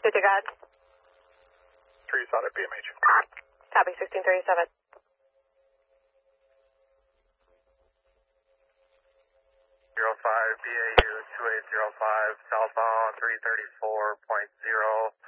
Good to God. 3 Solid BMH. Copy 1637. 05 BAU 2805, southbound 334.0.